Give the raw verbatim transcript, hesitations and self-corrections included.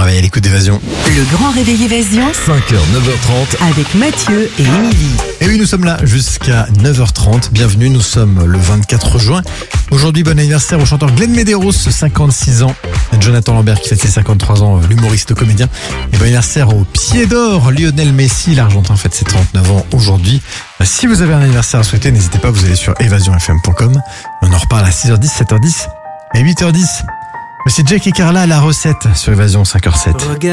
réveil à l'écoute d'Évasion. Le grand réveil Évasion cinq heures, neuf heures trente. avec Mathieu et Émilie. Et oui, nous sommes là jusqu'à neuf heures trente. Bienvenue, nous sommes le vingt-quatre juin. Aujourd'hui, bon anniversaire au chanteur Glenn Medeiros, cinquante-six ans. Jonathan Lambert qui fête ses cinquante-trois ans, l'humoriste comédien. Et bon anniversaire au Pied d'Or, Lionel Messi, l'Argentin fête ses trente-neuf ans aujourd'hui. Si vous avez un anniversaire à souhaiter, n'hésitez pas, vous allez sur évasion f m point com. On en reparle à six heures dix, sept heures dix et huit heures dix. Mais c'est Jack et Carla à la recette sur Évasion cinq heures sept.